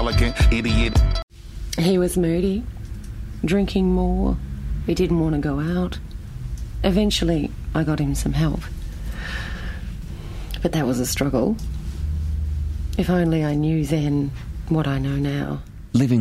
elegant idiot. He was moody, drinking more. He didn't want to go out. Eventually, I got him some help. But that was a struggle. If only I knew then what I know now. Living